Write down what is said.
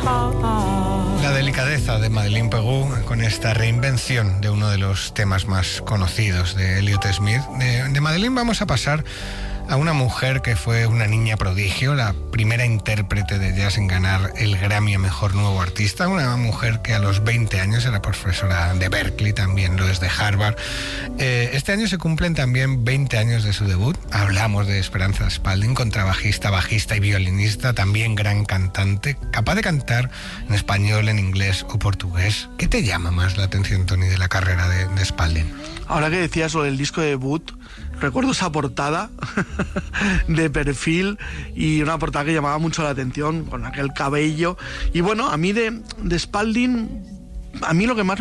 La delicadeza de Madeleine Peyroux con esta reinvención de uno de los temas más conocidos de Elliott Smith. De Madeleine vamos a pasar a una mujer que fue una niña prodigio, la primera intérprete de jazz en ganar el Grammy a Mejor Nuevo Artista, una mujer que a los 20 años era profesora de Berkeley, también lo es de Harvard. Este año se cumplen también 20 años de su debut. Hablamos de Esperanza Spalding, contrabajista, bajista y violinista, también gran cantante, capaz de cantar en español, en inglés o portugués. ¿Qué te llama más la atención, Tony, de la carrera de Spalding? Ahora que decías lo del disco de debut, recuerdo esa portada de perfil, y una portada que llamaba mucho la atención con aquel cabello. Y bueno, a mí de Spalding, a mí lo que más